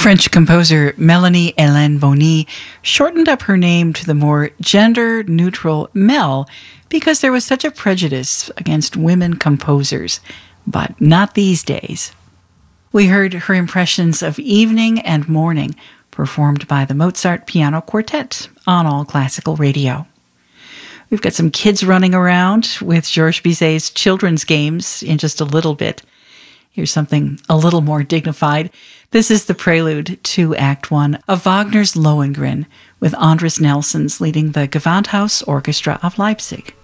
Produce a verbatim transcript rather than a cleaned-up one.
French composer Melanie Hélène Bonny shortened up her name to the more gender-neutral Mel because there was such a prejudice against women composers, but not these days. We heard her impressions of Evening and Morning, performed by the Mozart Piano Quartet on All Classical Radio. We've got some kids running around with Georges Bizet's children's games in just a little bit. Here's something a little more dignified. This is the prelude to Act One of Wagner's Lohengrin, with Andris Nelsons leading the Gewandhaus Orchestra of Leipzig.